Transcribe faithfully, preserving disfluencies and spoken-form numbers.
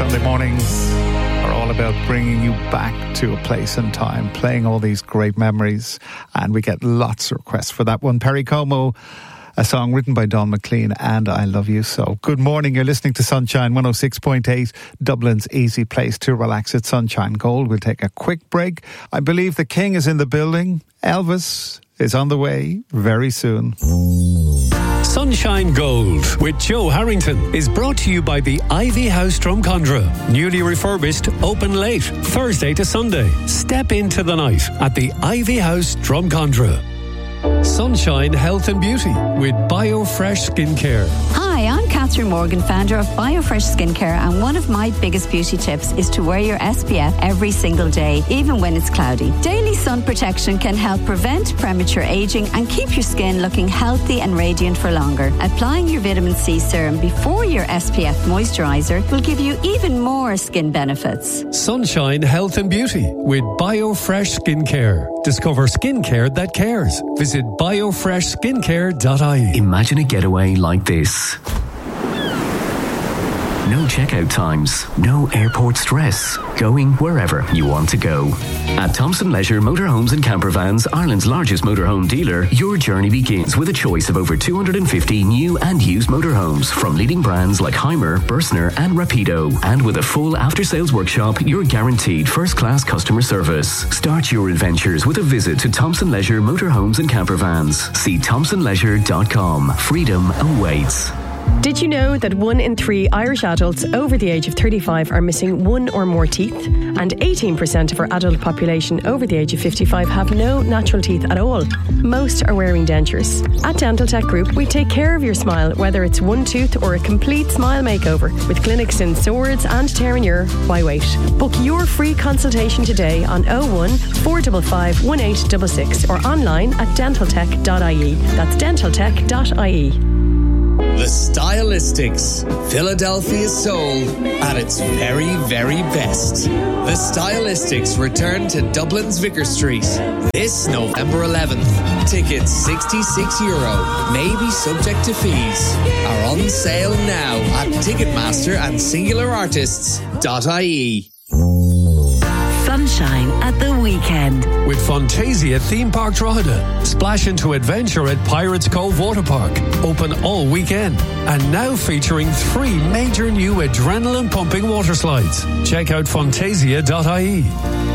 Sunday mornings are all about bringing you back to a place and time, playing all these great memories, and we get lots of requests for that one. Perry Como, a song written by Don McLean, and I Love You So. Good morning, you're listening to Sunshine one oh six point eight, Dublin's easy place to relax at Sunshine Gold. We'll take a quick break. I believe the King is in the building. Elvis is on the way very soon. Sunshine Gold with Joe Harrington is brought to you by the Ivy House Drumcondra. Newly refurbished, open late, Thursday to Sunday. Step into the night at the Ivy House Drumcondra. Sunshine Health and Beauty with BioFresh Skincare. Hi, I'm Catherine Morgan, founder of BioFresh Skincare, and one of my biggest beauty tips is to wear your S P F every single day, even when it's cloudy. Daily sun protection can help prevent premature aging and keep your skin looking healthy and radiant for longer. Applying your vitamin C serum before your S P F moisturizer will give you even more skin benefits. Sunshine Health and Beauty with BioFresh Skincare. Discover skincare that cares. Visit biofresh skincare dot I E. Imagine a getaway like this. No checkout times, no airport stress, going wherever you want to go. At Thompson Leisure Motorhomes and Campervans, Ireland's largest motorhome dealer, your journey begins with a choice of over two hundred fifty new and used motorhomes from leading brands like Heimer, Bursner and Rapido. And with a full after-sales workshop, you're guaranteed first-class customer service. Start your adventures with a visit to Thompson Leisure Motorhomes and Campervans. See thompson leisure dot com. Freedom awaits. Did you know that one in three Irish adults over the age of thirty-five are missing one or more teeth? And eighteen percent of our adult population over the age of fifty-five have no natural teeth at all. Most are wearing dentures. At Dental Tech Group, we take care of your smile, whether it's one tooth or a complete smile makeover. With clinics in Swords and Terenure, why wait? Book your free consultation today on oh one, four five five, one eight six six or online at dental tech dot I E. That's dental tech dot I E. The Stylistics, Philadelphia soul at its very, very best. The Stylistics return to Dublin's Vicar Street this November eleventh. Tickets sixty-six euro, maybe subject to fees, are on sale now at Ticketmaster and singular artists dot I E. Sunshine at the weekend. With Fantasia Theme Park Drogheda. Splash into adventure at Pirates Cove Water Park. Open all weekend. And now featuring three major new adrenaline pumping water slides. Check out fantasia dot I E.